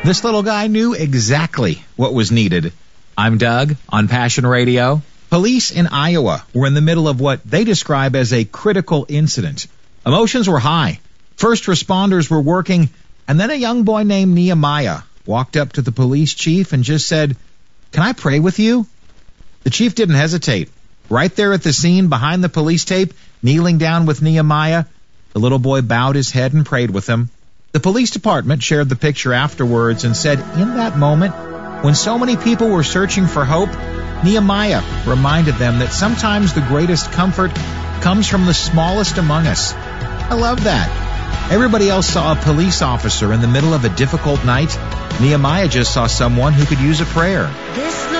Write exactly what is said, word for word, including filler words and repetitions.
This little guy knew exactly what was needed. I'm Doug on Passion Radio. Police in Iowa were in the middle of what they describe as a critical incident. Emotions were high. First responders were working, and then a young boy named Nehemiah walked up to the police chief and just said, "Can I pray with you?" The chief didn't hesitate. Right there at the scene behind the police tape, kneeling down with Nehemiah, the little boy bowed his head and prayed with him. The police department shared the picture afterwards and said, in that moment, when so many people were searching for hope, Nehemiah reminded them that sometimes the greatest comfort comes from the smallest among us. I love that. Everybody else saw a police officer in the middle of a difficult night. Nehemiah just saw someone who could use a prayer. This